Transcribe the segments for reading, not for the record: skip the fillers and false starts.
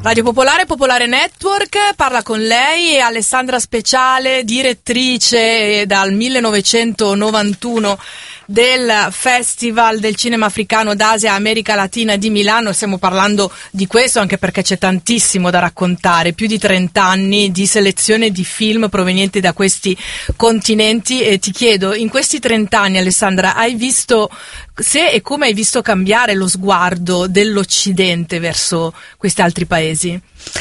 Radio Popolare, Popolare Network, parla con lei Alessandra Speciale, direttrice dal 1991 del Festival del Cinema Africano d'Asia America Latina di Milano. Stiamo parlando di questo anche perché c'è tantissimo da raccontare, più di 30 anni di selezione di film provenienti da questi continenti, e ti chiedo, in questi 30 anni, Alessandra, hai visto se e come hai visto cambiare lo sguardo dell'Occidente verso questi altri paesi?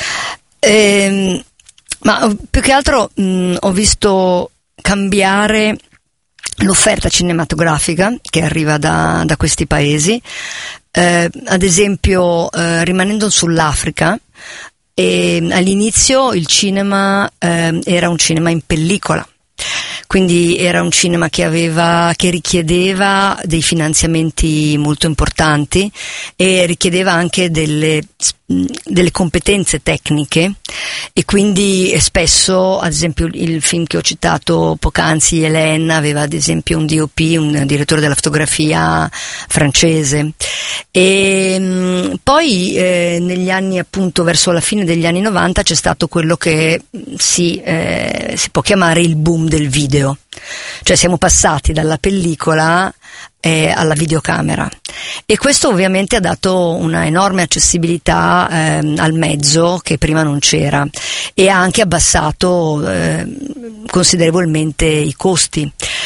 Ma più che altro ho visto cambiare l'offerta cinematografica che arriva da questi paesi, ad esempio rimanendo sull'Africa, all'inizio il cinema era un cinema in pellicola. Quindi era un cinema che richiedeva dei finanziamenti molto importanti e richiedeva anche delle competenze tecniche, e quindi spesso, ad esempio, il film che ho citato poc'anzi, Hélène, aveva ad esempio un DOP, un direttore della fotografia francese. E poi negli anni, appunto verso la fine degli anni 90, c'è stato quello che si può chiamare il boom del video, cioè siamo passati dalla pellicola alla videocamera, e questo ovviamente ha dato una enorme accessibilità al mezzo che prima non c'era, e ha anche abbassato considerevolmente i costi,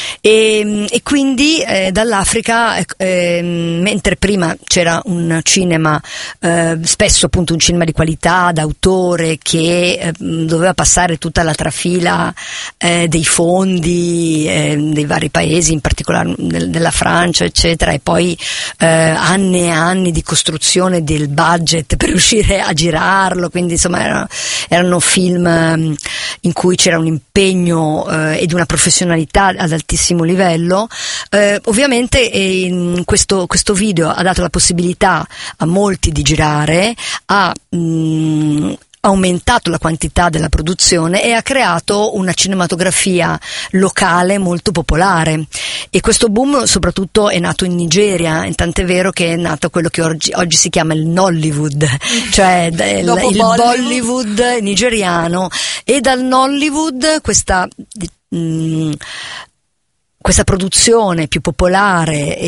e quindi dall'Africa, mentre prima c'era un cinema spesso appunto un cinema di qualità d'autore che doveva passare tutta la trafila dei fondi dei vari paesi, in particolare della Francia eccetera, e poi anni e anni di costruzione del budget per riuscire a girarlo, quindi insomma erano film in cui c'era un impegno ed una professionalità ad altissimo livello. Ovviamente questo video ha dato la possibilità a molti di girare, ha aumentato la quantità della produzione e ha creato una cinematografia locale molto popolare, e questo boom soprattutto è nato in Nigeria, tant'è vero che è nato quello che oggi si chiama il Nollywood, cioè il Bollywood nigeriano, e dal Nollywood questa produzione più popolare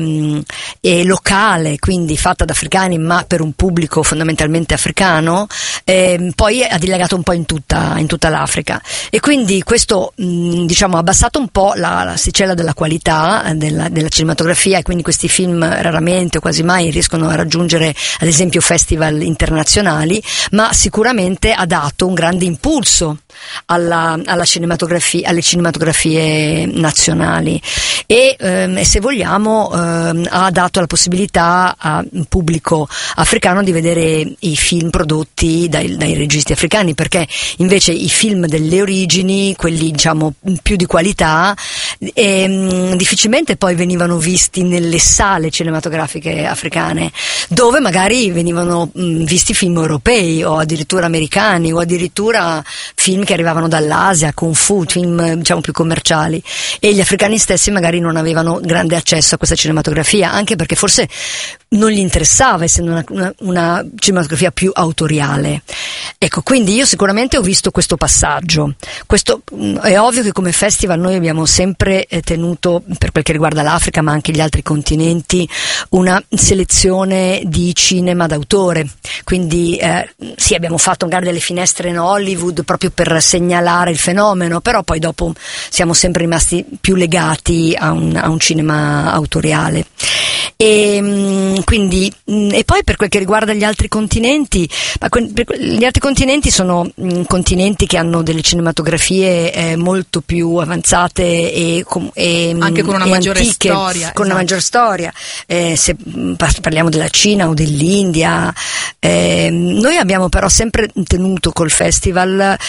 e locale, quindi fatta da africani ma per un pubblico fondamentalmente africano, poi ha dilagato un po' in tutta l'Africa, e quindi questo diciamo ha abbassato un po' l'asticella della qualità della cinematografia, e quindi questi film raramente o quasi mai riescono a raggiungere ad esempio festival internazionali, ma sicuramente ha dato un grande impulso alla cinematografia, alle cinematografie nazionali, e se vogliamo ha dato la possibilità a un pubblico africano di vedere i film prodotti dai registi africani, perché invece i film delle origini, quelli diciamo più di qualità, difficilmente poi venivano visti nelle sale cinematografiche africane, dove magari venivano visti film europei o addirittura americani, o addirittura film che arrivavano dall'Asia, Kung Fu, film diciamo più commerciali, e gli africani stessi magari non avevano grande accesso a questa cinematografia, anche perché forse non gli interessava, essendo una cinematografia più autoriale. Ecco, quindi io sicuramente ho visto questo passaggio. Questo è ovvio che come festival noi abbiamo sempre tenuto, per quel che riguarda l'Africa ma anche gli altri continenti, una selezione di cinema d'autore, quindi sì, abbiamo fatto magari delle finestre in Hollywood proprio per segnalare il fenomeno, però poi dopo siamo sempre rimasti più legati a un cinema autoriale. E poi per quel che riguarda gli altri continenti, gli altri continenti sono continenti che hanno delle cinematografie molto più avanzate e anche con una maggiore antiche, storia, con una maggior storia. Se parliamo della Cina o dell'India, noi abbiamo però sempre tenuto col festival,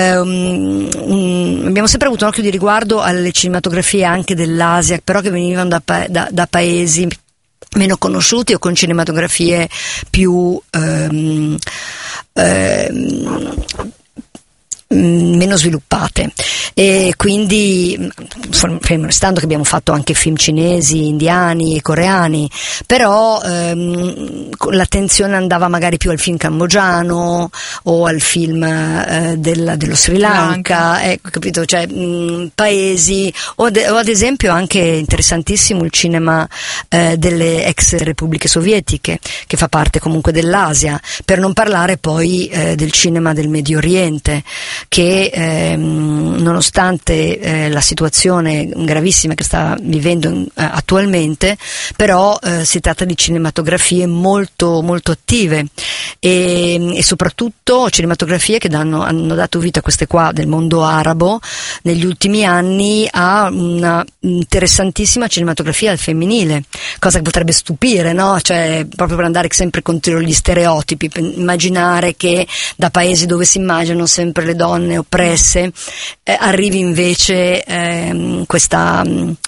abbiamo sempre avuto un occhio di riguardo alle cinematografie anche dell'Asia, però che venivano da paesi meno conosciuti o con cinematografie più meno sviluppate, e quindi fermo restando che abbiamo fatto anche film cinesi, indiani e coreani, però l'attenzione andava magari più al film cambogiano o al film dello Sri Lanka, capito? Cioè paesi o ad esempio anche interessantissimo il cinema delle ex repubbliche sovietiche, che fa parte comunque dell'Asia, per non parlare poi del cinema del Medio Oriente, che nonostante la situazione gravissima che sta vivendo attualmente, però si tratta di cinematografie molto molto attive e soprattutto cinematografie che hanno dato vita a queste qua del mondo arabo negli ultimi anni a una interessantissima cinematografia al femminile, cosa che potrebbe stupire, no? Cioè, proprio per andare sempre contro gli stereotipi, per immaginare che da paesi dove si immaginano sempre le donne oppresse arrivi invece questa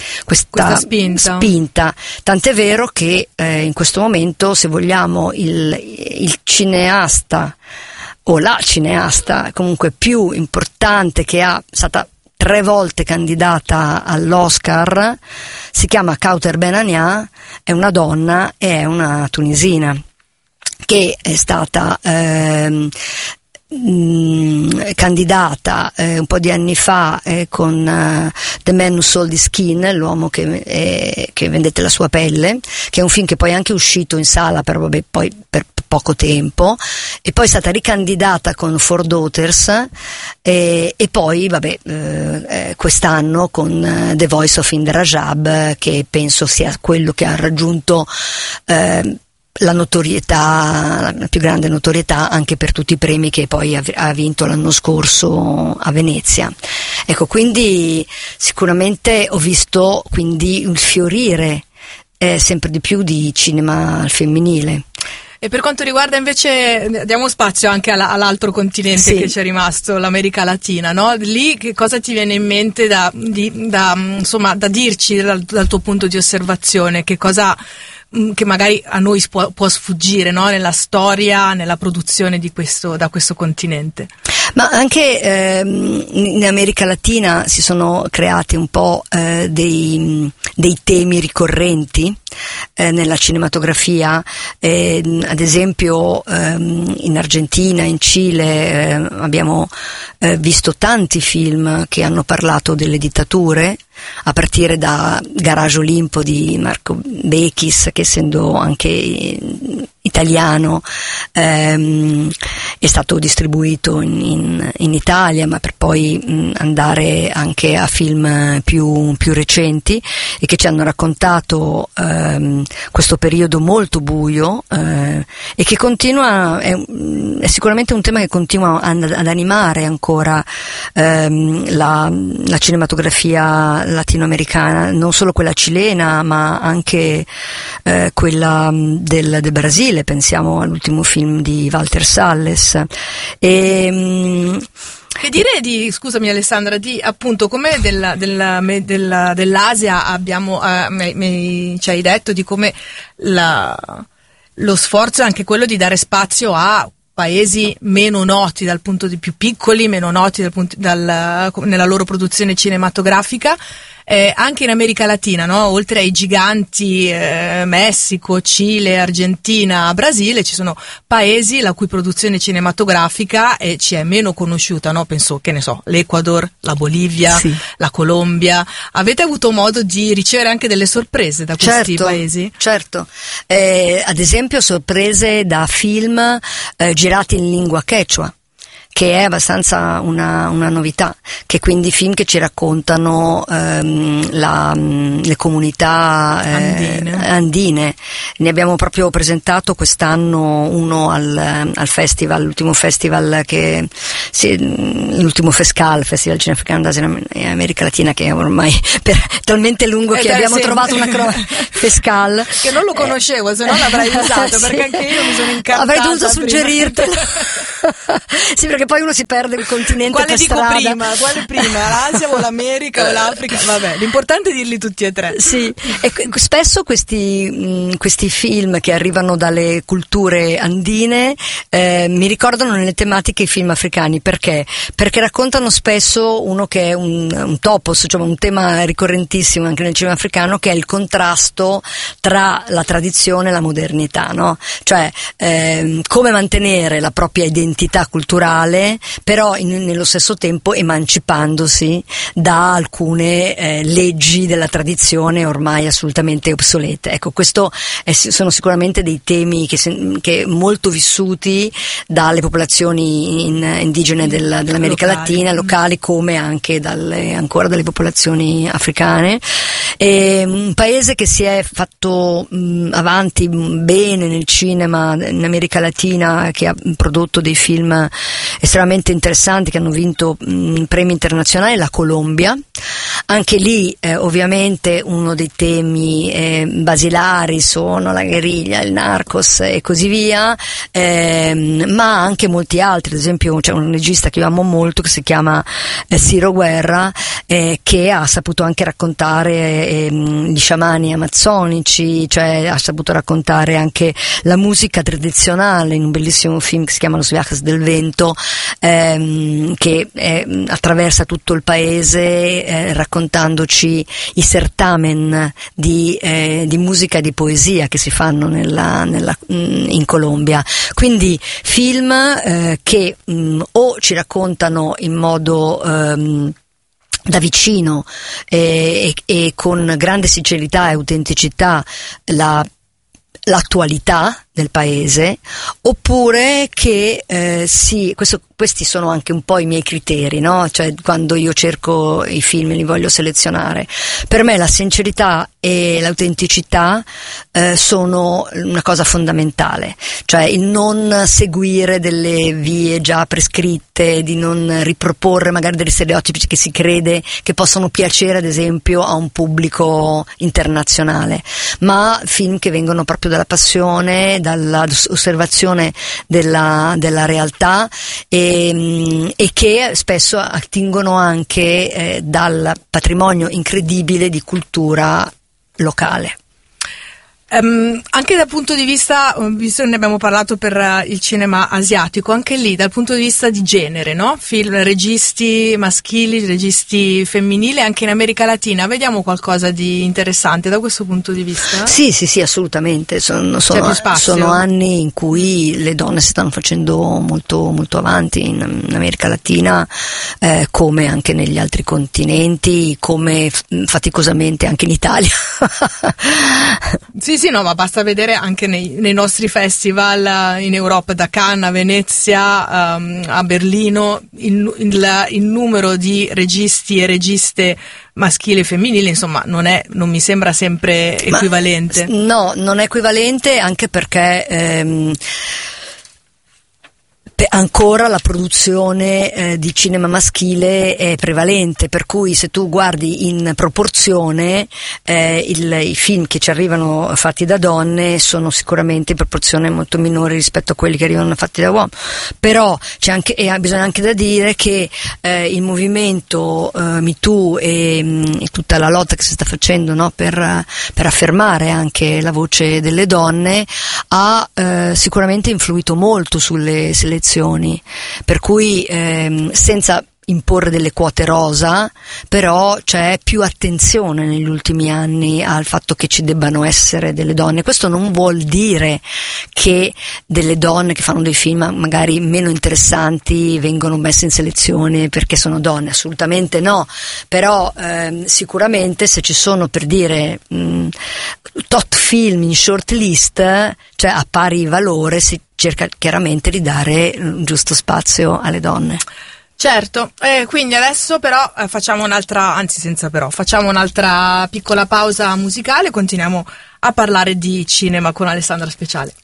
spinta. Tant'è vero che in questo momento, se vogliamo, il cineasta o la cineasta comunque più importante, che è stata 3 volte candidata all'Oscar, si chiama Kauter Benania, è una donna e è una tunisina, che è stata candidata un po' di anni fa con The Man Who Sold His Skin, l'uomo che vendette la sua pelle, che è un film che poi è anche uscito in sala, però vabbè, poi per poco tempo, e poi è stata ricandidata con Four Daughters e poi vabbè quest'anno con The Voice of Indra Rajab, che penso sia quello che ha raggiunto la notorietà, la più grande notorietà, anche per tutti i premi che poi ha vinto l'anno scorso a Venezia. Ecco, quindi sicuramente ho visto quindi il fiorire sempre di più di cinema al femminile. E per quanto riguarda invece, diamo spazio anche all'altro continente, sì, che ci è rimasto, l'America Latina, no? Lì che cosa ti viene in mente da dirci dal tuo punto di osservazione? Che cosa che magari a noi può sfuggire, no? Nella storia, nella produzione da questo continente? Ma anche in America Latina si sono creati un po' dei temi ricorrenti nella cinematografia, ad esempio in Argentina, in Cile abbiamo visto tanti film che hanno parlato delle dittature, a partire da Garage Olimpo di Marco Bechis, che essendo anche italiano è stato distribuito in Italia, ma per poi andare anche a film più recenti, e che ci hanno raccontato questo periodo molto buio e che continua, è sicuramente un tema che continua ad animare ancora la cinematografia latinoamericana, non solo quella cilena ma anche quella del Brasile. Pensiamo all'ultimo film di Walter Salles. Che dire scusami Alessandra, appunto come dell'Asia abbiamo, ci hai detto di come lo sforzo è anche quello di dare spazio a paesi meno noti dal punto di più piccoli, meno noti nella loro produzione cinematografica. Anche in America Latina, no? Oltre ai giganti Messico, Cile, Argentina, Brasile, ci sono paesi la cui produzione cinematografica ci è meno conosciuta, no? Penso, che ne so, l'Ecuador, la Bolivia, sì, la Colombia. Avete avuto modo di ricevere anche delle sorprese da questi paesi? Certo, ad esempio sorprese da film girati in lingua quechua, che è abbastanza una novità, che quindi film che ci raccontano le comunità andine. Ne abbiamo proprio presentato quest'anno uno al festival, l'ultimo festival l'ultimo FESCAL, Festival Cinefricano d'Asia e America Latina, che è ormai talmente lungo che abbiamo trovato una FESCAL. Che non lo conoscevo, se no l'avrei usato, perché anche io mi sono incantata. Avrei dovuto suggerirtelo. Sì, perché perché poi uno si perde il continente quale per dico strada. quale prima, l'Asia o l'America o l'Africa? Vabbè, l'importante è dirli tutti e tre. Sì, e spesso questi film che arrivano dalle culture andine mi ricordano nelle tematiche i film africani. Perché raccontano spesso uno che è un topos, cioè un tema ricorrentissimo anche nel cinema africano, che è il contrasto tra la tradizione e la modernità, no? Cioè come mantenere la propria identità culturale, però nello stesso tempo emancipandosi da alcune leggi della tradizione ormai assolutamente obsolete. Ecco, questo sono sicuramente dei temi che molto vissuti dalle popolazioni indigene dell'America Latina, locali, come anche ancora dalle popolazioni africane. È un paese che si è fatto avanti bene nel cinema in America Latina, che ha prodotto dei film estremamente interessanti che hanno vinto premi internazionali, la Colombia. Anche lì ovviamente uno dei temi basilari sono la guerriglia, il narcos e così via, ma anche molti altri. Ad esempio c'è un regista che io amo molto che si chiama Ciro Guerra, che ha saputo anche raccontare gli sciamani amazzonici, cioè ha saputo raccontare anche la musica tradizionale in un bellissimo film che si chiama Los Viajes del Vento, che attraversa tutto il paese raccontandoci i certamen di musica e di poesia che si fanno in Colombia. Quindi film che o ci raccontano in modo da vicino e con grande sincerità e autenticità l'attualità del paese, oppure che questi sono anche un po' i miei criteri, no? Cioè, quando io cerco i film e li voglio selezionare, per me la sincerità e l'autenticità sono una cosa fondamentale, cioè il non seguire delle vie già prescritte, di non riproporre magari degli stereotipi che si crede che possono piacere ad esempio a un pubblico internazionale, ma film che vengono proprio dalla passione, dall'osservazione della realtà e che spesso attingono anche dal patrimonio incredibile di cultura locale. Anche dal punto di vista, visto che ne abbiamo parlato per il cinema asiatico, anche lì dal punto di vista di genere, no? Film, registi maschili, registi femminili, anche in America Latina, vediamo qualcosa di interessante da questo punto di vista? Sì, assolutamente. Sono anni in cui le donne si stanno facendo molto, molto avanti in America Latina, come anche negli altri continenti, come faticosamente anche in Italia. Sì, no, ma basta vedere anche nei nostri festival in Europa, da Cannes a Venezia, a Berlino, il numero di registi e registe maschili e femminili, insomma, non mi sembra sempre equivalente. No, non è equivalente, anche perché ancora la produzione di cinema maschile è prevalente, per cui se tu guardi in proporzione i film che ci arrivano fatti da donne sono sicuramente in proporzione molto minore rispetto a quelli che arrivano fatti da uomini. Però bisogna anche da dire che il movimento Me Too e tutta la lotta che si sta facendo, no, per affermare anche la voce delle donne ha sicuramente influito molto sulle selezioni, per cui senza imporre delle quote rosa, però c'è più attenzione negli ultimi anni al fatto che ci debbano essere delle donne. Questo non vuol dire che delle donne che fanno dei film magari meno interessanti vengono messe in selezione perché sono donne, assolutamente no, però sicuramente se ci sono, per dire, tot film in short list, cioè a pari valore, si cerca chiaramente di dare un giusto spazio alle donne. Certo, quindi adesso però facciamo un'altra piccola pausa musicale, continuiamo a parlare di cinema con Alessandra Speciale.